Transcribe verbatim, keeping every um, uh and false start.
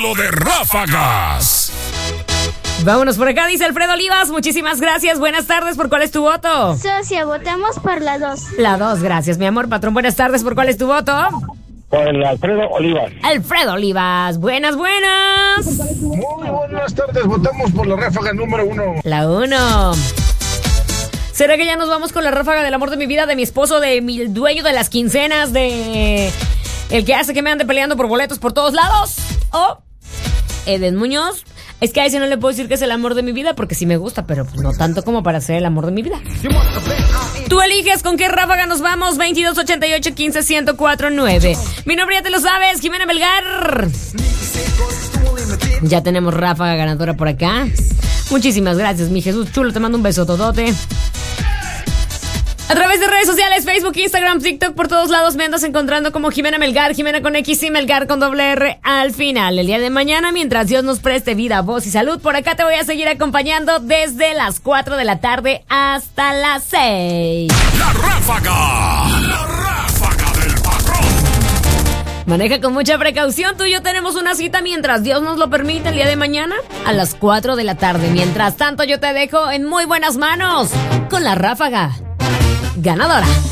duelo de ráfagas. Vámonos por acá, dice Alfredo Olivas. Muchísimas gracias. Buenas tardes. ¿Por cuál es tu voto? Socia, votamos por la dos. La dos, gracias, mi amor. Patrón, buenas tardes. ¿Por cuál es tu voto? Por el Alfredo Olivas. Alfredo Olivas. Buenas, buenas. Muy buenas tardes. Votamos por la ráfaga número uno. La uno. ¿Será que ya nos vamos con la ráfaga del amor de mi vida, de mi esposo, de mi dueño de las quincenas, de el que hace que me ande peleando por boletos por todos lados? ¿O Eden Muñoz? Es que a ese no le puedo decir que es el amor de mi vida porque sí me gusta, pero pues no tanto como para ser el amor de mi vida. Tú eliges con qué ráfaga nos vamos. Veintidós ochenta y ocho quince ciento cuatro nueve. Mi nombre ya te lo sabes, Jimena Melgar. Ya tenemos ráfaga ganadora por acá. Muchísimas gracias, mi Jesús chulo. Te mando un beso todote. A través de redes sociales, Facebook, Instagram, TikTok, por todos lados me andas encontrando como Jimena Melgar, Jimena con X y Melgar con doble R al final. El día de mañana, mientras Dios nos preste vida, voz y salud, por acá te voy a seguir acompañando desde las cuatro de la tarde hasta las seis. La ráfaga. La ráfaga del patrón. Maneja con mucha precaución. Tú y yo tenemos una cita mientras Dios nos lo permite el día de mañana a las cuatro de la tarde. Mientras tanto, yo te dejo en muy buenas manos con la ráfaga ganadora.